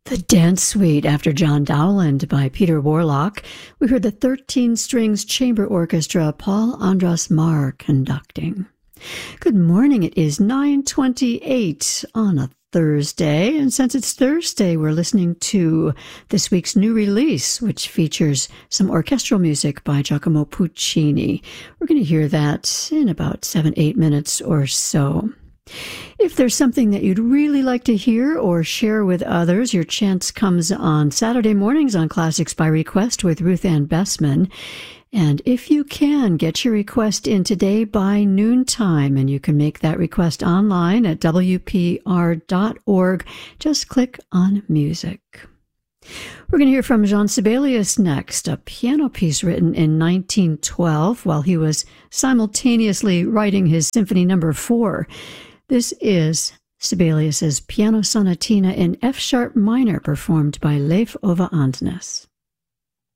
The Dance Suite after John Dowland by Peter Warlock. We heard the 13 Strings Chamber Orchestra, Paul Andras Marr conducting. Good morning. It is 9:28 on a Thursday, and since it's Thursday, we're listening to this week's new release, which features some orchestral music by Giacomo Puccini. We're going to hear that in about 7-8 minutes or so. If there's something that you'd really like to hear or share with others, your chance comes on Saturday mornings on Classics by Request with Ruth Ann Bessman. And if you can, get your request in today by noontime, and you can make that request online at wpr.org. Just click on music. We're going to hear from Jean Sibelius next, a piano piece written in 1912 while he was simultaneously writing his Symphony No. 4. This is Sibelius's Piano Sonatina in F-sharp minor, performed by Leif Ove Andsnes.